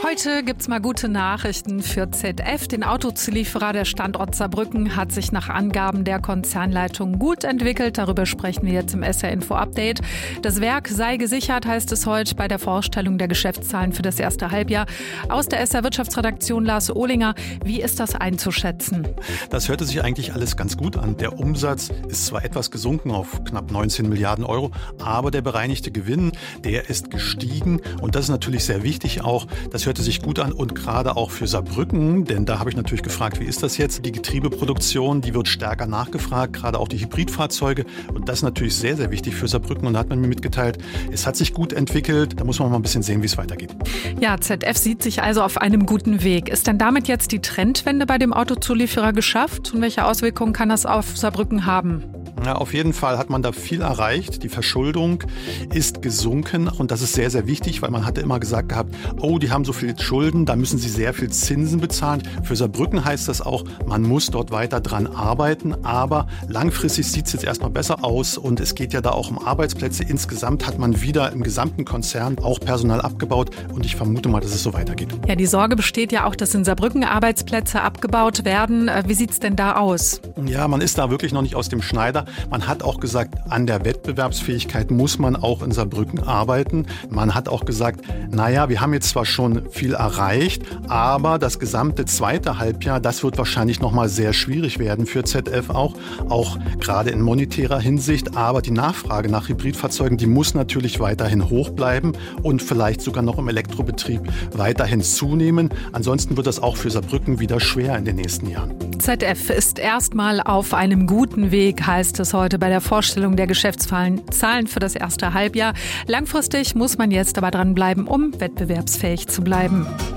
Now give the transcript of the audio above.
Heute gibt's mal gute Nachrichten für ZF. Den Autozulieferer der Standort Saarbrücken hat sich nach Angaben der Konzernleitung gut entwickelt. Darüber sprechen wir jetzt im SR Info Update. Das Werk sei gesichert, heißt es heute bei der Vorstellung der Geschäftszahlen für das erste Halbjahr. Aus der SR Wirtschaftsredaktion Lars Ohlinger. Wie ist das einzuschätzen? Das hörte sich eigentlich alles ganz gut an. Der Umsatz ist zwar etwas gesunken auf knapp 19 Milliarden Euro, aber der bereinigte Gewinn, der ist gestiegen. Und das ist natürlich sehr wichtig auch. Das hörte sich gut an und gerade auch für Saarbrücken, denn da habe ich natürlich gefragt, wie ist das jetzt? Die Getriebeproduktion, die wird stärker nachgefragt, gerade auch die Hybridfahrzeuge. Und das ist natürlich sehr, sehr wichtig für Saarbrücken. Und da hat man mir mitgeteilt, es hat sich gut entwickelt. Da muss man mal ein bisschen sehen, wie es weitergeht. Ja, ZF sieht sich also auf einem guten Weg. Ist denn damit jetzt die Trendwende bei dem Autozulieferer geschafft? Und welche Auswirkungen kann das auf Saarbrücken haben? Ja, auf jeden Fall hat man da viel erreicht. Die Verschuldung ist gesunken und das ist sehr, sehr wichtig, weil man hatte immer gesagt gehabt, oh, die haben so viel Schulden, da müssen sie sehr viel Zinsen bezahlen. Für Saarbrücken heißt das auch, man muss dort weiter dran arbeiten, aber langfristig sieht es jetzt erstmal besser aus und es geht ja da auch um Arbeitsplätze. Insgesamt hat man wieder im gesamten Konzern auch Personal abgebaut und ich vermute mal, dass es so weitergeht. Ja, die Sorge besteht ja auch, dass in Saarbrücken Arbeitsplätze abgebaut werden. Wie sieht es denn da aus? Ja, man ist da wirklich noch nicht aus dem Schneider. Man hat auch gesagt, an der Wettbewerbsfähigkeit muss man auch in Saarbrücken arbeiten. Man hat auch gesagt, naja, wir haben jetzt zwar schon viel erreicht, aber das gesamte zweite Halbjahr, das wird wahrscheinlich nochmal sehr schwierig werden für ZF auch gerade in monetärer Hinsicht. Aber die Nachfrage nach Hybridfahrzeugen, die muss natürlich weiterhin hoch bleiben und vielleicht sogar noch im Elektrobetrieb weiterhin zunehmen. Ansonsten wird das auch für Saarbrücken wieder schwer in den nächsten Jahren. ZF ist erstmal auf einem guten Weg, heißt es heute bei der Vorstellung der Geschäftszahlen für das erste Halbjahr. Langfristig muss man jetzt aber dranbleiben, um wettbewerbsfähig zu bleiben.